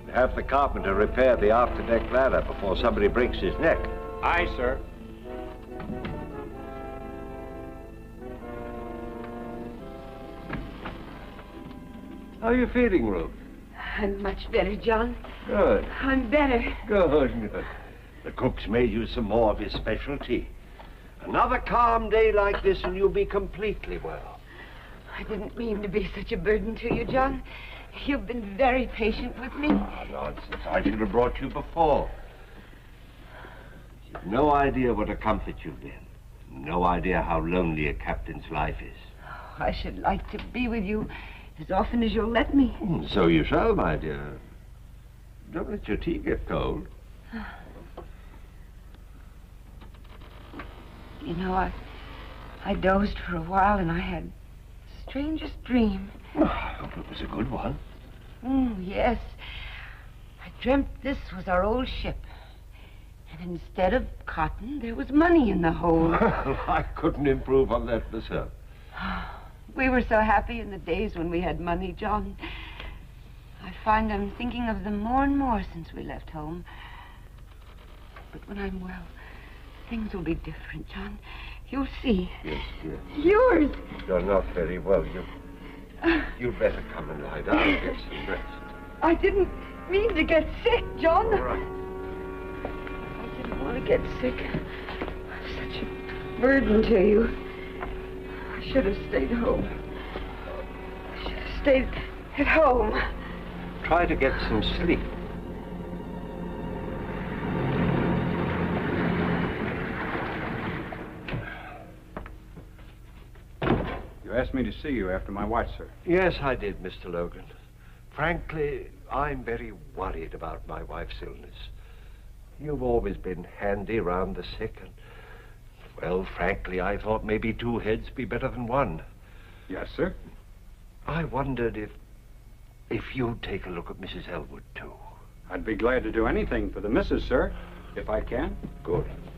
Have the carpenter repair the after-deck ladder before somebody breaks his neck. Aye, sir. How are you feeling, Ruth? I'm much better, John. Good. I'm better. Good. The cook's made you some more of his specialty. Another calm day like this and you'll be completely well. I didn't mean to be such a burden to you, John. You've been very patient with me. Nonsense. I should have brought you before. You've no idea what a comfort you've been. No idea how lonely a captain's life is. I should like to be with you as often as you'll let me. So you shall, my dear. Don't let your tea get cold. You know, I dozed for a while and I had the strangest dream. Oh, I hope it was a good one. Yes. I dreamt this was our old ship. And instead of cotton, there was money in the hold. I couldn't improve on that myself. We were so happy in the days when we had money, John. I find I'm thinking of them more and more since we left home. But when I'm well, things will be different, John. You'll see. Yes. Yours. You're not very well. You'd better come and lie down and get some rest. I didn't mean to get sick, John. All right. I didn't want to get sick. I'm such a burden to you. I should have stayed home. I should have stayed at home. Try to get some sleep. You asked me to see you after my watch, sir. Yes, I did, Mr. Logan. Frankly, I'm very worried about my wife's illness. You've always been handy around the sick, and, well, frankly, I thought maybe two heads be better than one. Yes, sir. I wondered if you'd take a look at Mrs. Elwood, too. I'd be glad to do anything for the missus, sir, if I can. Good.